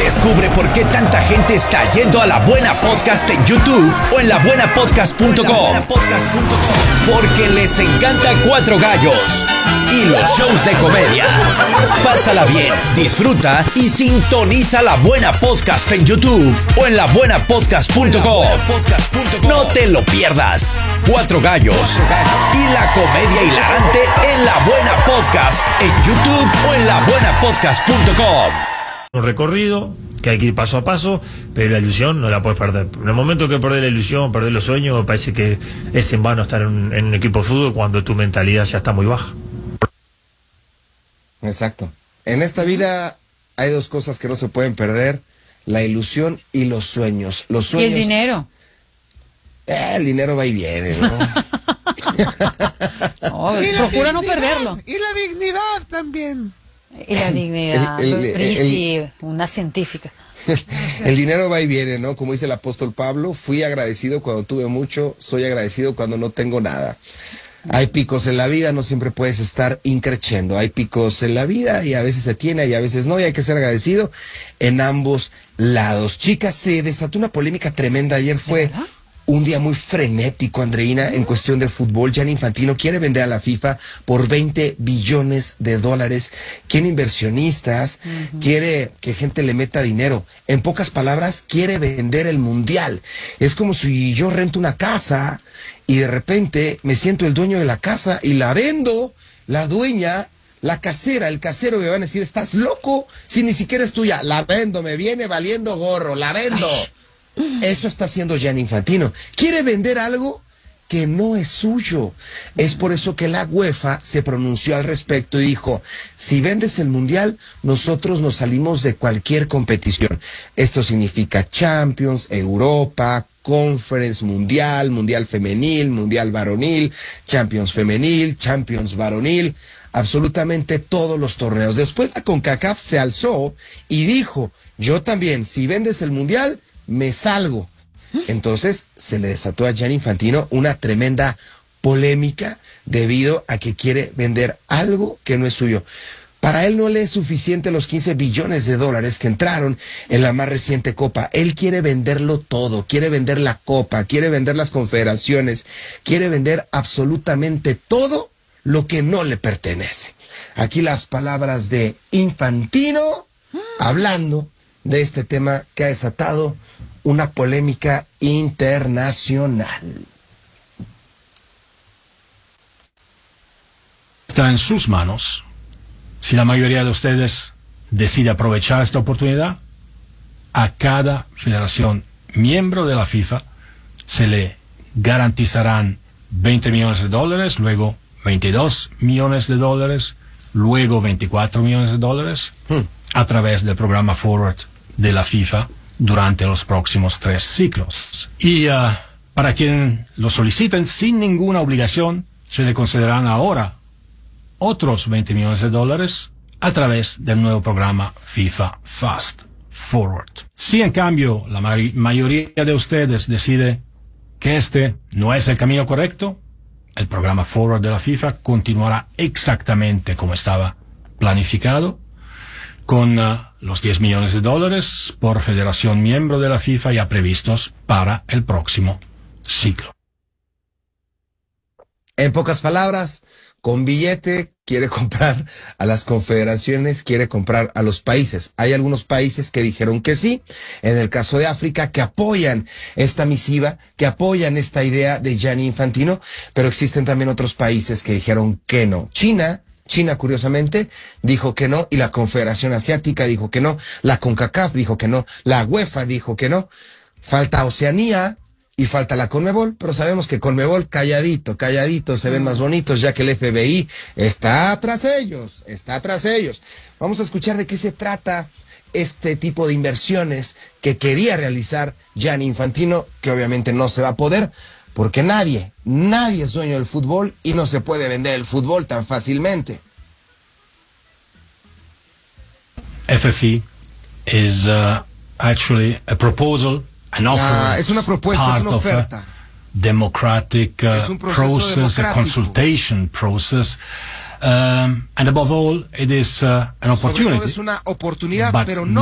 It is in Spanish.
Descubre por qué tanta gente está yendo a La Buena Podcast en YouTube o en labuenapodcast.com. Porque les encanta Cuatro Gallos y los shows de comedia. Pásala bien, disfruta y sintoniza La Buena Podcast en YouTube o en labuenapodcast.com. No te lo pierdas. Cuatro Gallos y la comedia hilarante en La Buena Podcast en YouTube o en labuenapodcast.com. Un recorrido que hay que ir paso a paso, pero la ilusión no la puedes perder. En el momento que perdés la ilusión, perdés los sueños, me parece que es en vano estar en un equipo de fútbol cuando tu mentalidad ya está muy baja. Exacto. En esta vida hay dos cosas que no se pueden perder: la ilusión y los sueños. Los sueños. ¿Y el dinero? El dinero va y viene, ¿no? No, procura no perderlo. Y la dignidad también. Y la dignidad, sí, una científica. El dinero va y viene, ¿no? Como dice el apóstol Pablo, fui agradecido cuando tuve mucho, soy agradecido cuando no tengo nada. Hay picos en la vida, no siempre puedes estar increciendo. Hay picos en la vida y a veces se tiene y a veces no, y hay que ser agradecido en ambos lados. Chicas, se desató una polémica tremenda. Ayer fue un día muy frenético, Andreina, en cuestión del fútbol. Gianni Infantino quiere vender a la FIFA por $20 billones. Quiere inversionistas, quiere que gente le meta dinero. En pocas palabras, quiere vender el mundial. Es como si yo rento una casa y de repente me siento el dueño de la casa y la vendo. La dueña, la casera, el casero me van a decir: estás loco, si ni siquiera es tuya. La vendo, me viene valiendo gorro, la vendo. Eso está haciendo Gianni Infantino. Quiere vender algo que no es suyo. Es por eso que la UEFA se pronunció al respecto y dijo: si vendes el mundial, nosotros nos salimos de cualquier competición. Esto significa Champions, Europa, Conference, Mundial, Mundial Femenil, Mundial Varonil, Champions Femenil, Champions Varonil, absolutamente todos los torneos. Después la CONCACAF se alzó y dijo: yo también, si vendes el mundial, me salgo. Entonces se le desató a Gianni Infantino una tremenda polémica debido a que quiere vender algo que no es suyo. Para él no le es suficiente los $15 billones que entraron en la más reciente Copa. Él quiere venderlo todo, quiere vender la Copa, quiere vender las confederaciones, quiere vender absolutamente todo lo que no le pertenece. Aquí las palabras de Infantino hablando de este tema que ha desatado una polémica internacional. Está en sus manos. Si la mayoría de ustedes decide aprovechar esta oportunidad, a cada federación miembro de la FIFA se le garantizarán $20 millones, luego $22 millones, luego $24 millones a través del programa Forward de la FIFA durante los próximos 3 ciclos. Y para quien lo soliciten sin ninguna obligación, se le concederán ahora otros $20 millones a través del nuevo programa FIFA Fast Forward. Si en cambio la mayoría de ustedes decide que este no es el camino correcto, el programa Forward de la FIFA continuará exactamente como estaba planificado, con los $10 millones por federación miembro de la FIFA ya previstos para el próximo ciclo. En pocas palabras, con billete quiere comprar a las confederaciones, quiere comprar a los países. Hay algunos países que dijeron que sí, en el caso de África, que apoyan esta misiva, que apoyan esta idea de Gianni Infantino, pero existen también otros países que dijeron que no. China, curiosamente, dijo que no, y la Confederación Asiática dijo que no, la CONCACAF dijo que no, la UEFA dijo que no. Falta Oceanía y falta la CONMEBOL, pero sabemos que CONMEBOL calladito se ven más bonitos, ya que el FBI está tras ellos. Vamos a escuchar de qué se trata este tipo de inversiones que quería realizar Gianni Infantino, que obviamente no se va a poder, porque nadie es dueño del fútbol y no se puede vender el fútbol tan fácilmente. FFE is actually a proposal, an offer. Es una propuesta, es una oferta. Democratic process, a consultation process, and above all, it is an opportunity. Sobre todo es una oportunidad, pero no